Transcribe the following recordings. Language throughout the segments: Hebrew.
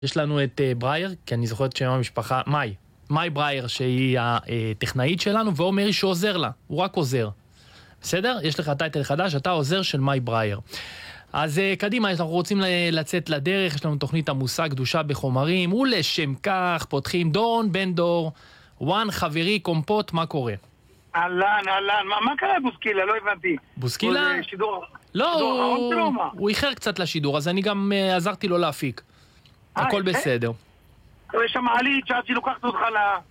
יש לנו את ברייר, כי אני זוכר את שם המשפחה, מאי ברייר, שהיא הטכנאית שלנו, ואומרי שעוזר לה, הוא רק עוזר. בסדר? יש לך טייטל חדש, אתה עוזר של מאי ברייר. אז קדימה, אנחנו רוצים לצאת לדרך, יש לנו תוכנית עמוסה גדושה בחומרים, ולשם כך פותחים דורון בן דור, וואן חברי קומפוט, מה קורה? אהלן, מה קרה בוסקילה? לא הבנתי. בוסקילה? שידור... לא, הוא איחר קצת לשידור, אז אני גם עזרתי לו להפיק. הכל בסדר. יש שם מעלית שעד לוקחת אותך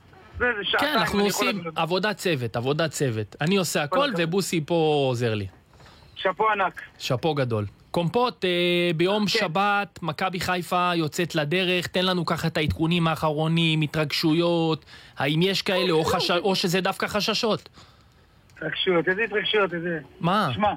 כן, אנחנו עושים עבודת צוות. אני עושה הכל ובוסי פה עוזר לי. שפו ענק. שפו גדול. קומפוט, ביום שבת, מכבי חיפה יוצאת לדרך, תן לנו ככה את העדכונים האחרונים, התרגשויות, האם יש כאלה או שזה דווקא חששות? התרגשויות, איזה התרגשויות, איזה... מה? תשמע,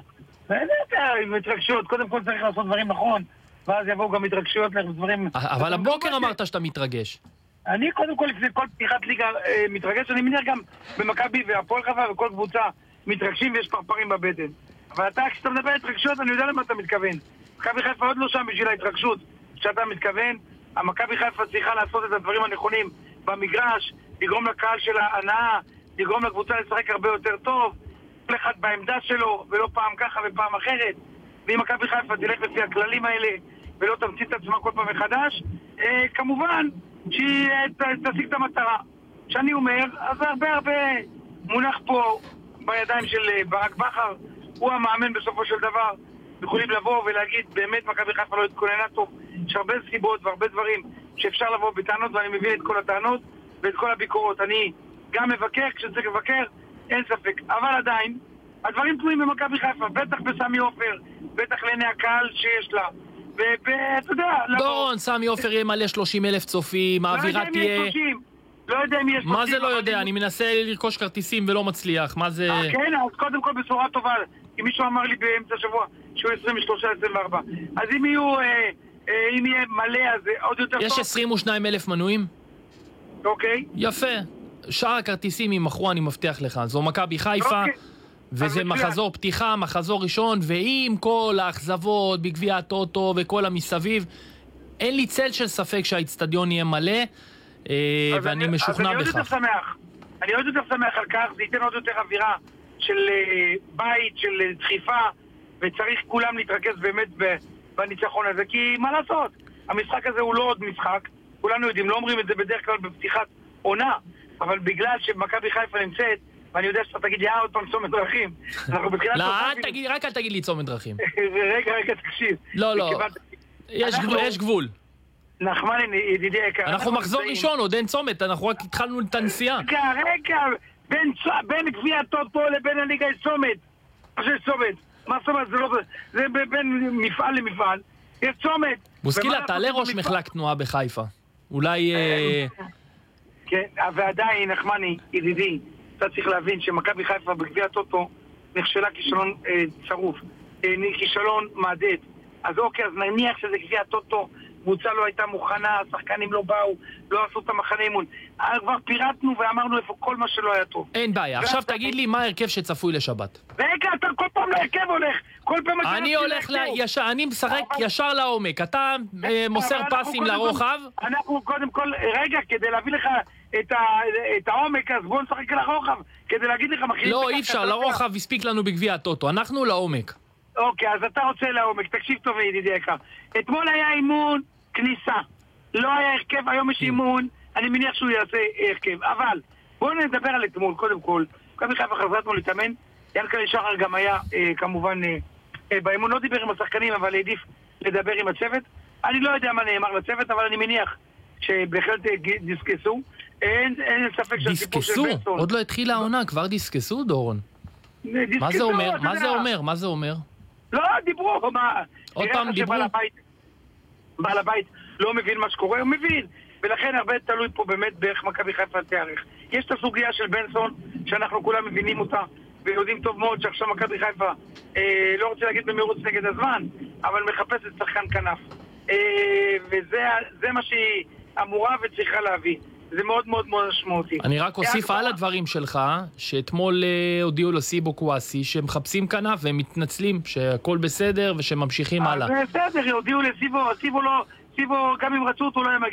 עם התרגשויות, קודם כל צריך לעשות דברים נכון, ואז יבואו גם התרגשויות לדברים... אבל הבוקר אמרת שאתה מתרגש. אני קודם כל, לפני כל פתיחת ליגה מתרגש, אני מניח גם במכבי והפועל חיפה וכל קבוצה מתרגשים ויש פרפרים בבטן. אבל אתה, כשאתה מדבר על התרגשות, אני יודע למה אתה מתכוון. מכבי חיפה עוד לא שם בשביל ההתרגשות שאתה מתכוון. המכבי חיפה צריכה לעשות את הדברים הנכונים במגרש, לגרום לקהל של ההנאה, לגרום לקבוצה לשחק הרבה יותר טוב, כל אחד בעמדה שלו, ולא פעם ככה ופעם אחרת. ואם מכבי חיפה תלך לפי הכללים האלה, ולא תמציא את עצמה כל פעם מחדש, כמובן שהיא תשיג את המטרה. שאני אומר, אז הרבה מונח פה בידיים של ברק בכר, הוא המאמן בסופו של דבר, יכולים לבוא ולהגיד באמת מכבי חיפה לא התכוננה טוב. יש הרבה סיבות והרבה דברים שאפשר לבוא בטענות, ואני מבין את כל הטענות ואת כל הביקורות. אני גם מבקר, כשצריך לבקר, אין ספק. אבל עדיין, הדברים תלויים במכבי חיפה, בטח בסמי עופר, בטח לעיני הקהל שיש לה. ואתה יודע... דורון, סמי עופר יהיה מלא 30,000 צופים, האווירה תהיה... לא יודע אם יש... מה זה לא יודע? אני מנסה לרכוש כרטיסים ולא מצליח, מה זה... כן, אז קודם כל בשורה טובה, כי מישהו אמר לי באמצע השבוע שהוא 23-24. אז אם יהיה מלא, אז עוד יותר טוב. יש 22,000 מנויים? אוקיי. יפה. שאר הכרטיסים ימכרו, אני מבטיח לך. זו מכבי חיפה, וזה מחזור פתיחה, מחזור ראשון, ועם כל האכזבות בגביע הטוטו וכל המסביב, אין לי צל של ספק שהאצטדיון יהיה מלא, ואני משוכנע בכך. אני עוד יותר שמח על כך, זה ייתן עוד יותר אווירה של בית, של דחיפה, וצריך כולם להתרכז באמת בניצחון הזה, כי מה לעשות? המשחק הזה הוא לא עוד משחק, כולנו יודעים, לא אומרים את זה בדרך כלל בפתיחת עונה, אבל בגלל שמכבי חיפה נמצאת, ואני יודע שאתה תגיד לי, עוד פעם צומת דרכים. לא, רק אל תגיד לי צומת דרכים. רגע, תקשיב. לא, יש גבול. נחמן, ידידי יקר. אנחנו מחזור ראשון, עוד אין צומת, אנחנו רק התחלנו את הנסיעה. רגע, בין גביע הטוטו לבין הליגה יש צומת. מה צומת? זה בין מפעל למפעל. יש צומת. בוסקילה, תעלה ראש מחלק תנועה בחיפה. אולי... כן, ועדיין, נחמני, ידידי, אתה צריך להבין שמכבי חיפה בגביע הטוטו נכשלה כישלון צרוף. כישלון מעדד. אז אוקיי, אז נניח שזה גביע הטוטו, קבוצה לא הייתה מוכנה, השחקנים לא באו, לא עשו את המחנה אימון. כבר פירטנו ואמרנו איפה כל מה שלא היה טוב. אין בעיה, עכשיו תגיד לי מה ההרכב שצפוי לשבת. רגע, אתה כל פעם להרכב הולך, כל פעם... אני הולך ישר, אני משחק ישר לעומק, אתה מוסר פסים לרוחב. אנחנו קודם כל, רגע, כדי להביא לך את העומק, אז בוא נשחק לרוחב, כדי להגיד לך... לא, אי אפשר, לרוחב הספיק לנו בגביע הטוטו, אנחנו לעומק. אוקיי, אז אתה רוצה לעומק, תקשיב טוב ידידי יקר. אתמול היה אימון כניסה, לא היה הרכב, היום יש אימון, אני מניח שהוא יעשה הרכב, אבל בואו נדבר על אתמול, קודם כל, מכבי חיפה חזרה אתמול להתאמן, ינקלה שחר גם היה כמובן באימון, לא דיבר עם השחקנים, אבל העדיף לדבר עם הצוות. אני לא יודע מה נאמר לצוות, אבל אני מניח שבהחלט דיסקסו. אין ספק שהסיפור של בנסון... דיסקסו? עוד לא התחילה העונה, כבר דיסקסו, דורון? מה זה אומר? מה זה אומר? לא, דיברו, מה? עוד פעם דיברו? בעל הבית לא מבין מה שקורה, הוא מבין. ולכן הרבה תלוי פה באמת באיך מכבי חיפה תארך. יש את הסוגיה של בנסון, שאנחנו כולם מבינים אותה, ויודעים טוב מאוד שעכשיו מכבי חיפה, לא רוצה להגיד במרוץ נגד הזמן, אבל מחפשת שחקן כנף. וזה מה שהיא אמורה וצריכה להביא. זה מאוד מאוד מאוד משמעותי. אני רק אוסיף על הדברים שלך, שאתמול הודיעו לסיבו קוואסי שמחפשים כנף והם מתנצלים שהכל בסדר ושממשיכים הלאה. בסדר, הודיעו לסיבו, סיבו לא, סיבו, גם אם רצו אותו, לא היה מגיע.